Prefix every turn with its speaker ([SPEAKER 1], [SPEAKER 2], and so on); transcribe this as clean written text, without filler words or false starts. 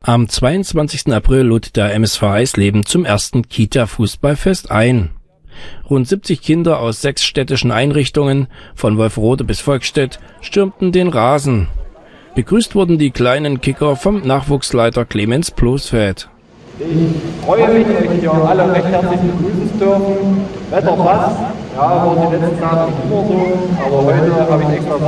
[SPEAKER 1] Am 22. April lud der MSV Eisleben zum ersten Kita-Fußballfest ein. Rund 70 Kinder aus 6 städtischen Einrichtungen, von Wolfrode bis Volkstedt, stürmten den Rasen. Begrüßt wurden die kleinen Kicker vom Nachwuchsleiter Clemens Plosfeld.
[SPEAKER 2] Ich freue mich, euch hier alle recht herzlich begrüßen zu dürfen. Wetter passt, ja, war die letzten Tage nicht immer so, aber heute habe ich extra